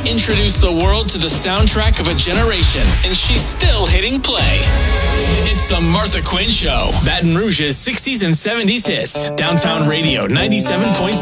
introduced the world to the soundtrack of a generation, and she's still hitting play. It's the Martha Quinn Show. Baton Rouge's 60s and 70s hits. Downtown Radio 97.7.